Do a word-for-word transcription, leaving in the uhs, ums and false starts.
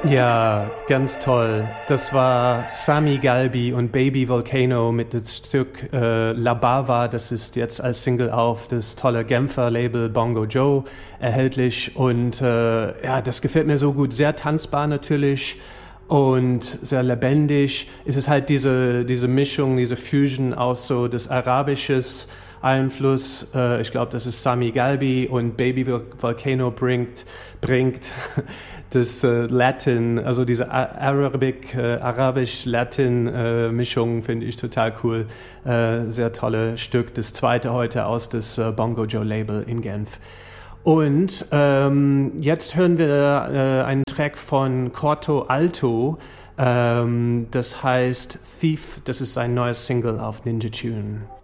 Ja, ganz toll. Das war Sami Galbi und Baby Volcano mit dem Stück äh, La Bava. Das ist jetzt als Single auf das tolle Genfer Label Bongo Joe erhältlich. Und äh, ja, das gefällt mir so gut. Sehr tanzbar natürlich und sehr lebendig. Es ist halt diese, diese Mischung, diese Fusion aus so des Arabisches Einfluss. Äh, ich glaube, das ist Sami Galbi und Baby Volcano bringt, bringt das äh, Latin, also diese Arabic, äh, Arabisch-Latin-Mischung äh, finde ich total cool. Äh, sehr tolle Stück. Das zweite heute aus das äh, Bongo Joe Label in Genf. Und ähm, jetzt hören wir äh, einen Track von Corto Alto. Ähm, das heißt Thief. Das ist sein neues Single auf Ninja Tune.